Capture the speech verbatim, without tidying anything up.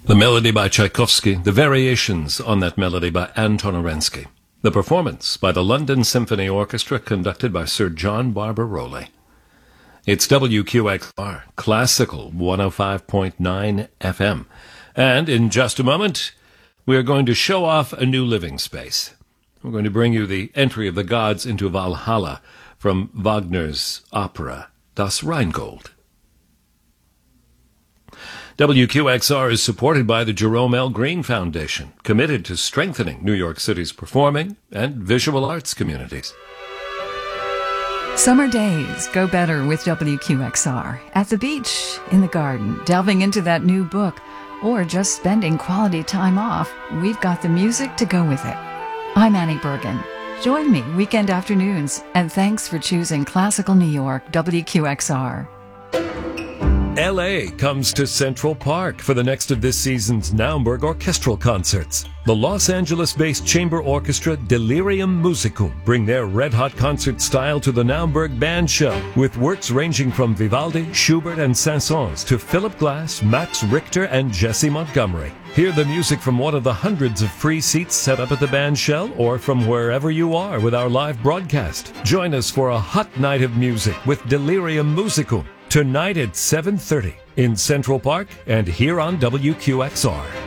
The melody by Tchaikovsky, the variations on that melody by Anton Orensky. The performance by the London Symphony Orchestra conducted by Sir John Barbaroli. It's W Q X R, Classical one oh five point nine F M. And in just a moment, we are going to show off a new living space. We're going to bring you the entry of the gods into Valhalla from Wagner's opera, Das Rheingold. W Q X R is supported by the Jerome L. Green Foundation, committed to strengthening New York City's performing and visual arts communities. Summer days go better with W Q X R. At the beach, in the garden, delving into that new book, or just spending quality time off, we've got the music to go with it. I'm Annie Bergen. Join me weekend afternoons, and thanks for choosing Classical New York W Q X R. L A comes to Central Park for the next of this season's Naumburg Orchestral Concerts. The Los Angeles-based chamber orchestra Delirium Musicum bring their red-hot concert style to the Naumburg Band Show, with works ranging from Vivaldi, Schubert, and Saint-Saëns to Philip Glass, Max Richter, and Jesse Montgomery. Hear the music from one of the hundreds of free seats set up at the band shell or from wherever you are with our live broadcast. Join us for a hot night of music with Delirium Musicum tonight at seven thirty in Central Park and here on W Q X R.